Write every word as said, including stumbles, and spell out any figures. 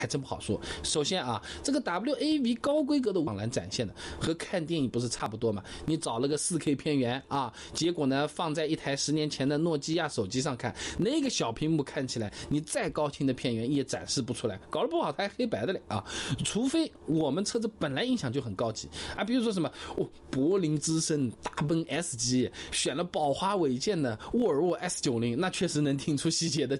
还真不好说。首先啊，这个 W A V 高规格的网栏展现的和看电影不是差不多嘛？你找了个 四K 片源啊，结果呢放在一台十年前的诺基亚手机上看，那个小屏幕看起来，你再高清的片源也展示不出来，搞得不好它还黑白的嘞啊！除非我们车子本来音响就很高级啊，比如说什么哦，柏林之声、大奔 S 级，选了宝华韦健的沃尔沃 S 九十，那确实能听出细节的